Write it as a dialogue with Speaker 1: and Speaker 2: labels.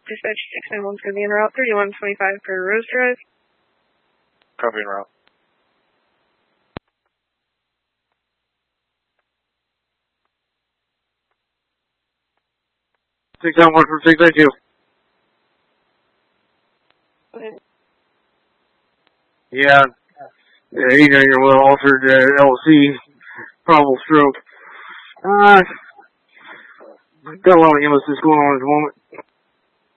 Speaker 1: Dispatch 691's going to be en route 3125 for Rose Drive.
Speaker 2: Copy en route.
Speaker 3: 691 from 692.
Speaker 1: Okay.
Speaker 3: Yeah. He's in your little altered LC, probable stroke. Got a lot of illnesses going on at the moment.